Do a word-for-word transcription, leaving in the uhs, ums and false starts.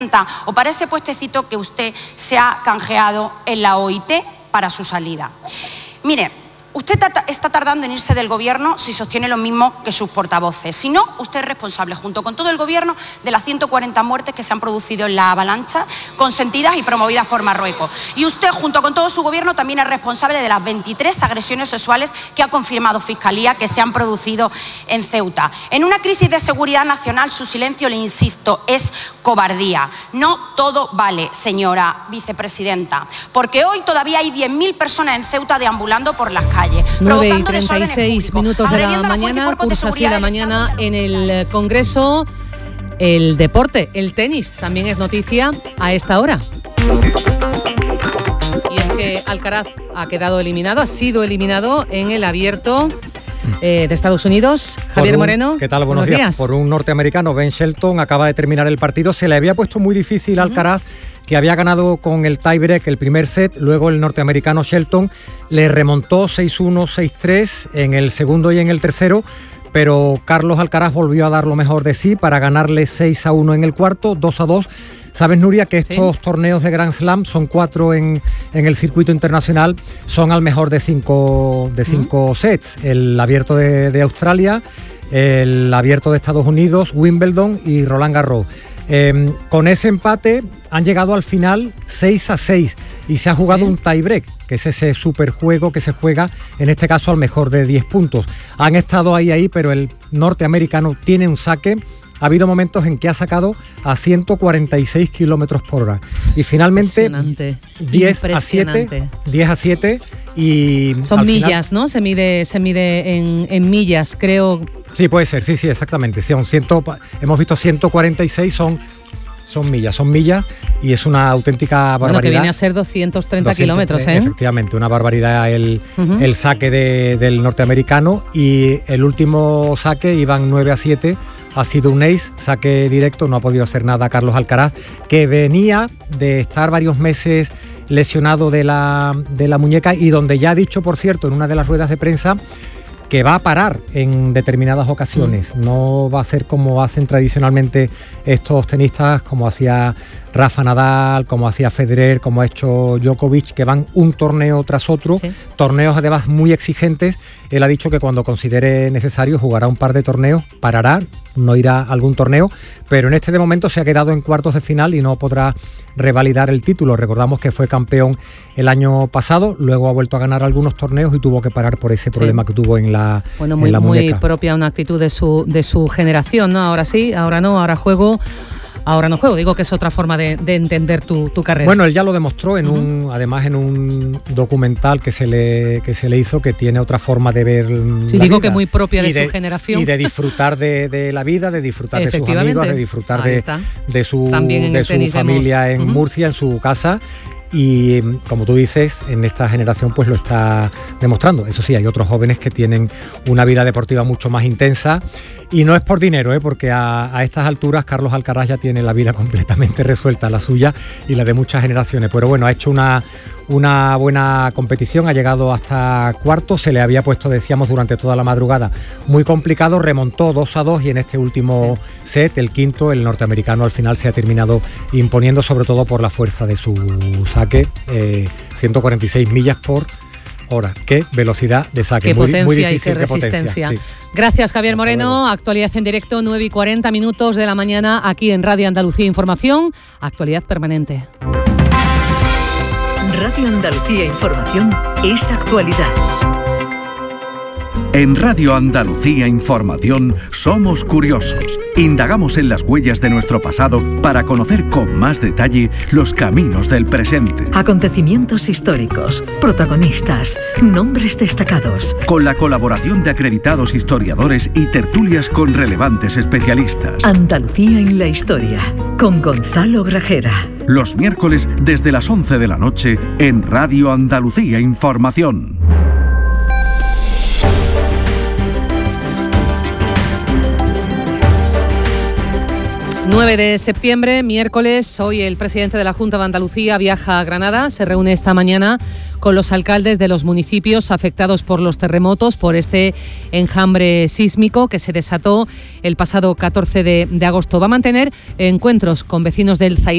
o para ese puestecito que usted se ha canjeado en la O I T para su salida. Mire, usted está tardando en irse del Gobierno si sostiene lo mismo que sus portavoces. Si no, usted es responsable, junto con todo el Gobierno, de las ciento cuarenta muertes que se han producido en la avalancha, consentidas y promovidas por Marruecos. Y usted, junto con todo su Gobierno, también es responsable de las veintitrés agresiones sexuales que ha confirmado Fiscalía que se han producido en Ceuta. En una crisis de seguridad nacional, su silencio, le insisto, es cobardía. No todo vale, señora vicepresidenta, porque hoy todavía hay diez mil personas en Ceuta deambulando por las calles. nueve y treinta y seis minutos de la mañana, cursa así la mañana en el Congreso. El deporte, el tenis, también es noticia a esta hora. Y es que Alcaraz ha quedado eliminado, ha sido eliminado en el Abierto eh, de Estados Unidos. Javier un, Moreno, ¿qué tal? Buenos, buenos días. días. Por un norteamericano, Ben Shelton, acaba de terminar el partido. Se le había puesto muy difícil a Alcaraz, uh-huh. que había ganado con el tiebreak el primer set, luego el norteamericano Shelton le remontó seis uno, seis tres en el segundo y en el tercero, pero Carlos Alcaraz volvió a dar lo mejor de sí para ganarle seis a uno en el cuarto, dos a dos. Sabes, Nuria, que estos sí. torneos de Grand Slam, son cuatro en, en el circuito internacional, son al mejor de cinco, de cinco uh-huh. sets. El Abierto de, de Australia, el Abierto de Estados Unidos, Wimbledon y Roland Garros. Eh, con ese empate han llegado al final seis a seis y se ha jugado ¿Sí? un tiebreak, que es ese superjuego que se juega, en este caso al mejor de diez puntos. Han estado ahí, ahí, pero el norteamericano tiene un saque. Ha habido momentos en que ha sacado a ciento cuarenta y seis kilómetros por hora. Y finalmente diez a siete. diez a siete y son millas, final, ¿no? Se mide, se mide en, en millas, creo. Sí, puede ser, sí, sí, exactamente. Sí, cien, hemos visto ciento cuarenta y seis, son, son millas, son millas y es una auténtica barbaridad. Bueno, que viene a ser doscientos treinta kilómetros, ¿eh? Efectivamente, una barbaridad el, uh-huh. el saque de, del norteamericano, y el último saque iban nueve a siete. Ha sido un ace, saque directo, no ha podido hacer nada Carlos Alcaraz, que venía de estar varios meses lesionado de la, de la muñeca, y donde ya ha dicho, por cierto, en una de las ruedas de prensa, que va a parar en determinadas ocasiones. Mm. No va a hacer como hacen tradicionalmente estos tenistas, como hacía Rafa Nadal, como hacía Federer, como ha hecho Djokovic, que van un torneo tras otro, sí. torneos además muy exigentes. Él ha dicho que cuando considere necesario jugará un par de torneos, parará, no irá a algún torneo, pero en este de momento se ha quedado en cuartos de final y no podrá revalidar el título. Recordamos que fue campeón el año pasado, luego ha vuelto a ganar algunos torneos y tuvo que parar por ese problema sí. que tuvo en la, bueno, muy, en la muñeca. Muy propia una actitud de su, de su generación, ¿no? Ahora sí, ahora no, ahora juego... Ahora no juego, digo que es otra forma de, de entender tu, tu carrera. Bueno, él ya lo demostró en uh-huh. un, además en un documental que se le que se le hizo, que tiene otra forma de ver sí, la digo vida. Que muy propia de, de su generación. Y de disfrutar de, de la vida, de disfrutar de sus amigos, de disfrutar de, de su, de su familia vemos. en uh-huh. Murcia, en su casa. Y como tú dices, en esta generación pues lo está demostrando. Eso sí, hay otros jóvenes que tienen una vida deportiva mucho más intensa, y no es por dinero, ¿eh? porque a, a estas alturas Carlos Alcaraz ya tiene la vida completamente resuelta, la suya y la de muchas generaciones. Pero bueno, ha hecho una, una buena competición, ha llegado hasta cuarto, se le había puesto, decíamos, durante toda la madrugada muy complicado, remontó dos a dos y en este último sí. set, el quinto, el norteamericano al final se ha terminado imponiendo, sobre todo por la fuerza de su saque, eh, ciento cuarenta y seis millas por hora. Qué velocidad de saque, qué muy, potencia muy difícil, y qué resistencia. Potencia, sí. Gracias, Javier Moreno. Actualidad en directo, nueve y cuarenta minutos de la mañana, aquí en Radio Andalucía Información, actualidad permanente. Radio Andalucía Información es actualidad. En Radio Andalucía Información somos curiosos. Indagamos en las huellas de nuestro pasado para conocer con más detalle los caminos del presente. Acontecimientos históricos, protagonistas, nombres destacados. Con la colaboración de acreditados historiadores y tertulias con relevantes especialistas. Andalucía en la historia, con Gonzalo Grajera. Los miércoles desde las once de la noche en Radio Andalucía Información. nueve de septiembre, miércoles. Hoy el presidente de la Junta de Andalucía viaja a Granada. Se reúne esta mañana con los alcaldes de los municipios afectados por los terremotos, por este enjambre sísmico que se desató el pasado catorce de agosto. Va a mantener encuentros con vecinos del Zaidín